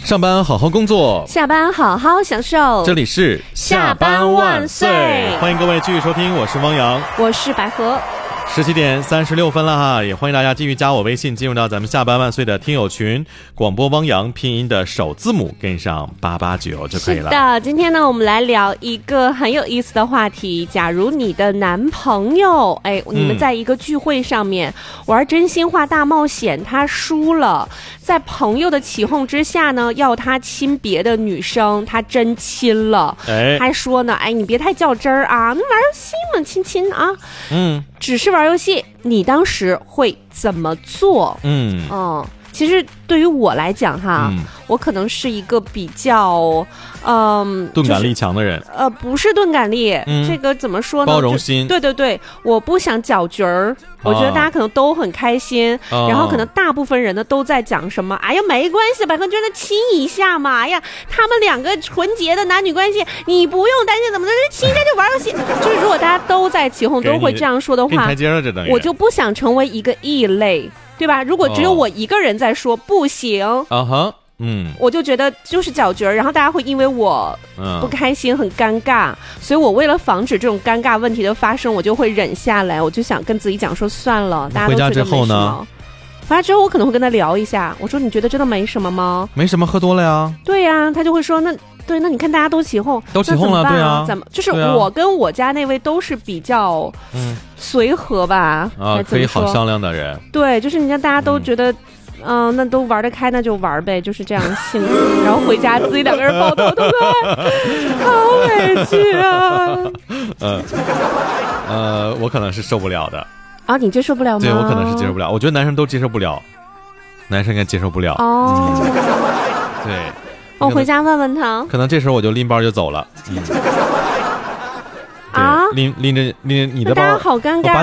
上班好好工作， 下班好好享受。 这里是下班万岁， 欢迎各位继续收听，我是汪洋， 我是百合。 17点36分了哈，也欢迎大家继续加我微信，进入到咱们下班万岁的听友群，广播汪洋拼音的首字母跟上889就可以了。 是的，今天呢，我们来聊一个很有意思的话题。假如你的男朋友，你们在一个聚会上面玩真心话大冒险，他输了，在朋友的起哄之下呢，要他亲别的女生，他真亲了，还说呢，你别太较真儿啊，那玩游戏嘛，亲亲啊，只是玩游戏，你当时会怎么做？其实对于我来讲哈，我可能是一个比较钝感力强的人。 不是钝感力，这个怎么说呢？ 包容心。 对，我不想搅局儿。我觉得大家可能都很开心，然后可能大部分人呢都在讲什么？哎呀，没关系，百合觉得亲一下嘛。哎呀，他们两个纯洁的男女关系，你不用担心，怎么的，亲一下就玩游戏。就是如果大家都在起哄，都会这样说的话，我就不想成为一个异类。对吧？如果只有我一个人在说不行，我就觉得就是搅局儿，然后大家会因为我不开心很尴尬，所以我为了防止这种尴尬问题的发生，我就会忍下来，我就想跟自己讲说算了，大家都觉得没什么。回家之后呢？回家之后我可能会跟他聊一下，我说你觉得真的没什么吗？ 没什么，喝多了呀。 对呀，他就会说那你看大家都起哄了，对啊， 怎么就是我跟我家那位都是比较随和吧， 可以好商量的人。 对，就是你看大家都觉得那都玩得开，那就玩呗，就是这样性格。然后回家自己两个人抱头痛快，好委屈啊。 我可能是受不了的。 啊，你接受不了吗？ 对，我可能是接受不了，我觉得男生都接受不了，男生应该接受不了。对。 我回家问问他， 可能这时候我就拎包就走了。拎着你的包， 大家好尴尬